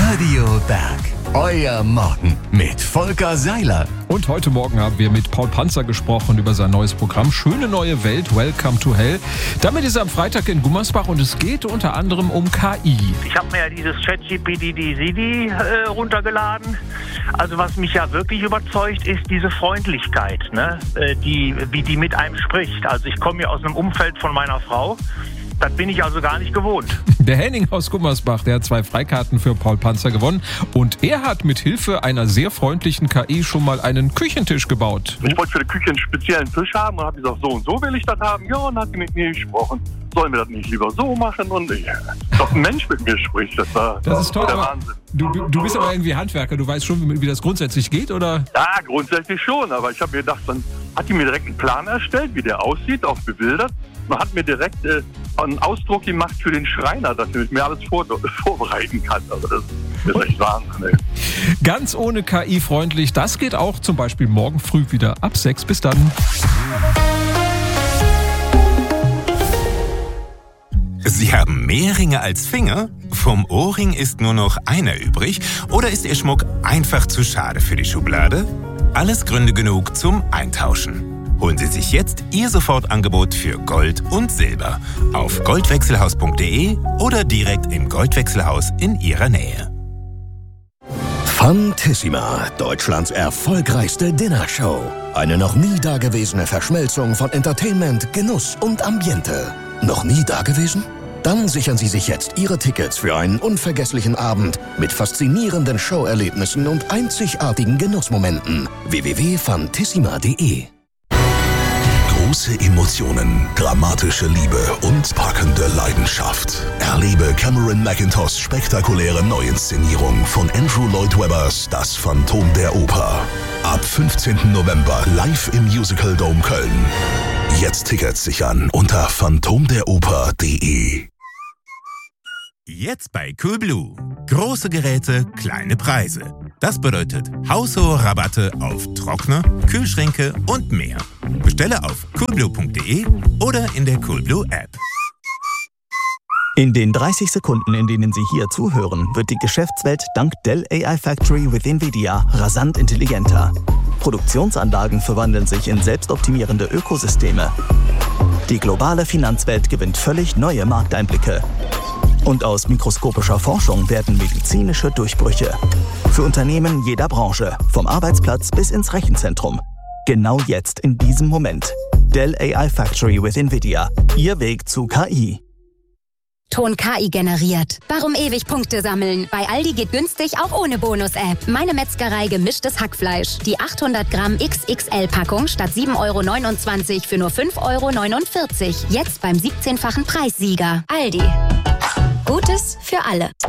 Radio Berg. Euer Morgen mit Volker Seiler. Und heute Morgen haben wir mit Paul Panzer gesprochen über sein neues Programm Schöne neue Welt, Welcome to Hell. Damit ist er am Freitag in Gummersbach und es geht unter anderem um KI. Ich habe mir ja dieses ChatGPT runtergeladen. Also was mich ja wirklich überzeugt, ist diese Freundlichkeit, ne? Wie die mit einem spricht. Also ich komme ja aus einem Umfeld von meiner Frau. Das bin ich also gar nicht gewohnt. Der Henning aus Gummersbach, der hat 2 Freikarten für Paul Panzer gewonnen. Und er hat mit Hilfe einer sehr freundlichen KI schon mal einen Küchentisch gebaut. Ich wollte für die Küche einen speziellen Tisch haben und habe gesagt, so und so will ich das haben. Ja, und dann hat sie mit mir gesprochen. Sollen wir das nicht lieber so machen? Und doch ein Mensch mit mir spricht, das ist toll, der aber Wahnsinn. Du bist aber irgendwie Handwerker, du weißt schon, wie das grundsätzlich geht, oder? Ja, grundsätzlich schon, aber ich habe mir gedacht, dann hat die mir direkt einen Plan erstellt, wie der aussieht, auch bebildert. Man hat mir direkt einen Ausdruck gemacht für den Schreiner, dass ich mir alles vorbereiten kann. Also das ist echt Wahnsinn, ey. Ganz ohne KI freundlich, das geht auch zum Beispiel morgen früh wieder ab 6. Bis dann. Sie haben mehr Ringe als Finger? Vom Ohrring ist nur noch einer übrig? Oder ist Ihr Schmuck einfach zu schade für die Schublade? Alles Gründe genug zum Eintauschen. Holen Sie sich jetzt Ihr Sofortangebot für Gold und Silber auf goldwechselhaus.de oder direkt im Goldwechselhaus in Ihrer Nähe. Fantissima, Deutschlands erfolgreichste Dinnershow. Eine noch nie dagewesene Verschmelzung von Entertainment, Genuss und Ambiente. Noch nie dagewesen? Dann sichern Sie sich jetzt Ihre Tickets für einen unvergesslichen Abend mit faszinierenden Showerlebnissen und einzigartigen Genussmomenten. www.fantissima.de. Große Emotionen, dramatische Liebe und packende Leidenschaft. Erlebe Cameron Mackintoshs spektakuläre Neuinszenierung von Andrew Lloyd Webbers Das Phantom der Oper. Ab 15. November live im Musical Dome Köln. Jetzt Tickets sichern unter phantomderoper.de. Jetzt bei Coolblue. Große Geräte, kleine Preise. Das bedeutet haushohe Rabatte auf Trockner, Kühlschränke und mehr. Bestelle auf coolblue.de oder in der Coolblue App. In den 30 Sekunden, in denen Sie hier zuhören, wird die Geschäftswelt dank Dell AI Factory with NVIDIA rasant intelligenter. Produktionsanlagen verwandeln sich in selbstoptimierende Ökosysteme. Die globale Finanzwelt gewinnt völlig neue Markteinblicke. Und aus mikroskopischer Forschung werden medizinische Durchbrüche. Für Unternehmen jeder Branche, vom Arbeitsplatz bis ins Rechenzentrum. Genau jetzt, in diesem Moment. Dell AI Factory with NVIDIA. Ihr Weg zu KI. Ton KI generiert. Warum ewig Punkte sammeln? Bei Aldi geht günstig auch ohne Bonus-App. Meine Metzgerei gemischtes Hackfleisch. Die 800 Gramm XXL-Packung statt 7,29 € für nur 5,49 €. Jetzt beim 17-fachen Preissieger. Aldi. Gutes für alle.